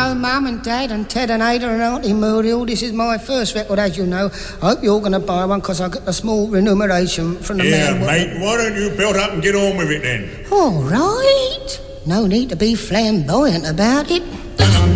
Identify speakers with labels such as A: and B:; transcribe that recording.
A: Hello, Mum and Dad and Ted and Ada and Auntie Muriel. This is my first record, as you know. I hope you're going to buy one because I got a small remuneration from the man.
B: Yeah, mate, why don't you belt up and get on with it then?
A: All right. No need to be flamboyant about it.